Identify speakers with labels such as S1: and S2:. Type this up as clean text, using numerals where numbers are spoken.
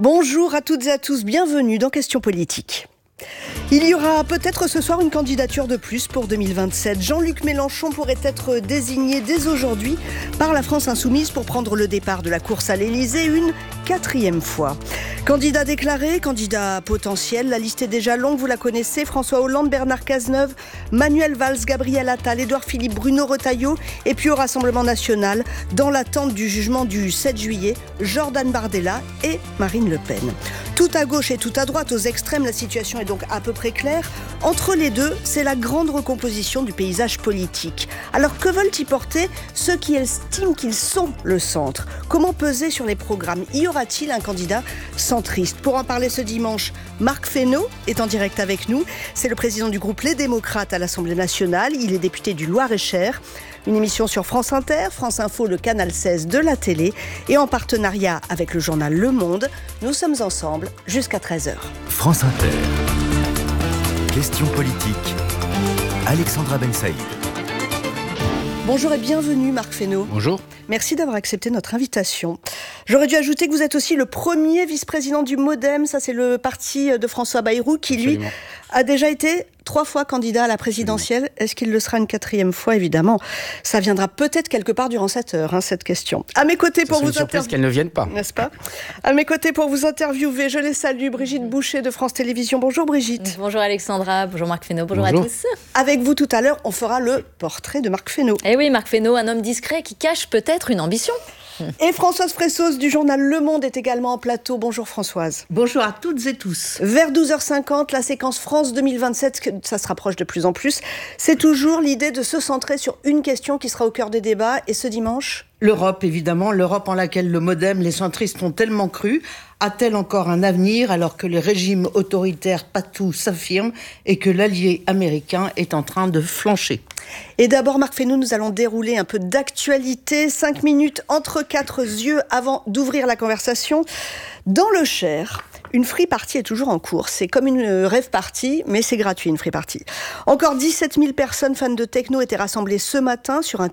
S1: Bonjour à toutes et à tous, bienvenue dans Questions Politiques. Il y aura peut-être ce soir une candidature de plus pour 2027. Jean-Luc Mélenchon pourrait être désigné dès aujourd'hui par la France Insoumise pour prendre le départ de la course à l'Élysée une 4e fois. Candidat déclaré, candidat potentiel, la liste est déjà longue, vous la connaissez. François Hollande, Bernard Cazeneuve, Manuel Valls, Gabriel Attal, Édouard Philippe, Bruno Retailleau. Et puis au Rassemblement National, dans l'attente du jugement du 7 juillet, Jordan Bardella et Marine Le Pen. Tout à gauche et tout à droite, aux extrêmes, la situation est donc à peu près claire. Entre les deux, c'est la grande recomposition du paysage politique. Alors que veulent y porter ceux qui estiment qu'ils sont le centre ? Comment peser sur les programmes ? Y aura-t-il un candidat centriste ? Pour en parler ce dimanche, Marc Fesneau est en direct avec nous. C'est le président du groupe Les Démocrates à l'Assemblée nationale. Il est député du Loir-et-Cher. Une émission sur France Inter, France Info, le canal 16 de la télé. Et en partenariat avec le journal Le Monde, nous sommes ensemble jusqu'à 13h.
S2: France Inter. Questions politiques. Alexandra Ben Saïd.
S1: Bonjour et bienvenue Marc Fesneau.
S3: Bonjour.
S1: Merci d'avoir accepté notre invitation. J'aurais dû ajouter que vous êtes aussi le premier vice-président du MoDem. Ça, c'est le parti de François Bayrou qui, lui, a déjà été 3 fois candidat à la présidentielle. Est-ce qu'il le sera une 4e fois ? Évidemment, ça viendra peut-être quelque part durant cette heure, cette question. À mes côtés pour vous
S3: surprise qu'elle ne vienne pas.
S1: N'est-ce pas ? À mes côtés pour vous interviewer, je les salue, Brigitte Boucher de France Télévisions. Bonjour Brigitte.
S4: Bonjour Alexandra, bonjour Marc Fesneau, bonjour à tous.
S1: Avec vous tout à l'heure, on fera le portrait de Marc Fesneau.
S4: Eh oui, Marc Fesneau, un homme discret qui cache peut-être une ambition.
S1: Et Françoise Fressos du journal Le Monde est également en plateau. Bonjour Françoise.
S5: Bonjour à toutes et tous.
S1: Vers 12h50, la séquence France 2027, ça se rapproche de plus en plus. C'est toujours l'idée de se centrer sur une question qui sera au cœur des débats. Et ce dimanche ?
S5: L'Europe, évidemment, l'Europe en laquelle le MoDem, les centristes ont tellement cru, a-t-elle encore un avenir alors que les régimes autoritaires partout s'affirment et que l'allié américain est en train de flancher ?
S1: Et d'abord, Marc Fesneau, nous allons dérouler un peu d'actualité. 5 minutes entre 4 yeux avant d'ouvrir la conversation. Dans le Cher, une free party est toujours en cours. C'est comme une rave party, mais c'est gratuit, une free party. Encore 17 000 personnes fans de techno étaient rassemblées ce matin sur un